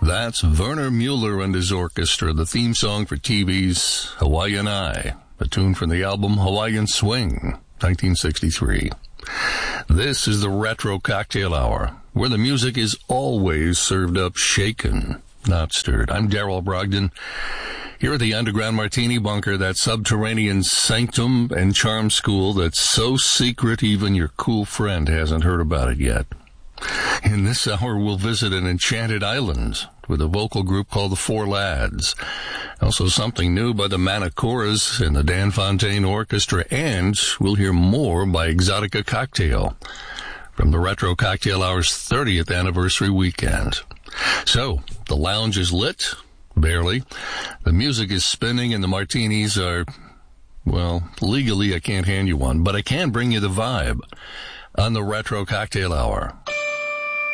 That's Werner Mueller and his orchestra, the theme song for TV's Hawaiian Eye, a tune from the album Hawaiian Swing, 1963. This is the Retro Cocktail Hour, where the music is always served up shaken, not stirred. I'm Darrell Brogdon, here at the Underground Martini Bunker, that subterranean sanctum and charm school that's so secret even your cool friend hasn't heard about it yet. In this hour, we'll visit an enchanted island with a vocal group called the Four Lads. Also something new by the Manicoras and the Dan Fontaine Orchestra, and we'll hear more by Exotica Cocktail from the Retro Cocktail Hour's 30th anniversary weekend. So, the lounge is lit, barely. The music is spinning and the martinis are, well, legally I can't hand you one, but I can bring you the vibe on the Retro Cocktail Hour.